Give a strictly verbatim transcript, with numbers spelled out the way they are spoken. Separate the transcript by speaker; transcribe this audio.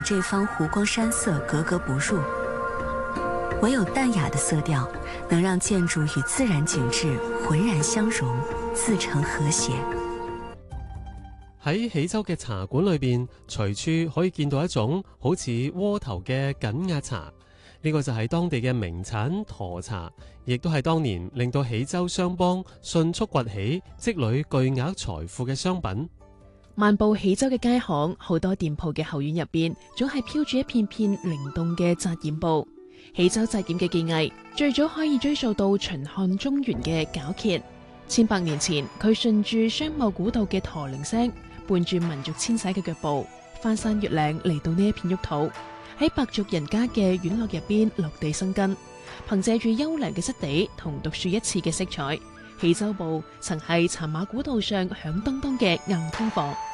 Speaker 1: 這方湖光山色格格不入，唯有淡雅的色調能讓建築與自然景致渾然相融，自成和諧。
Speaker 2: 喺喜洲嘅茶館裏邊，隨處可以見到一種好似窩頭嘅緊壓茶，呢個就係當地嘅名產沱茶，亦都係當年令到喜洲商幫迅速崛起、積累巨額財富嘅商品。
Speaker 3: 漫步喜洲嘅街巷，好多店鋪嘅後院入邊，總係飄住一片片靈動嘅紮染布。喜洲紮染嘅技藝最早可以追溯到秦漢中原嘅皎潔。千百年前，佢順住商貿古道嘅駝鈴聲，伴住民族遷徙嘅腳步，翻山越嶺嚟到呢一片沃土，喺白族人家嘅院落入邊落地生根。憑借住優良嘅質地同獨樹一幟嘅色彩，喜洲布曾係茶馬古道上響噹噹嘅硬通貨。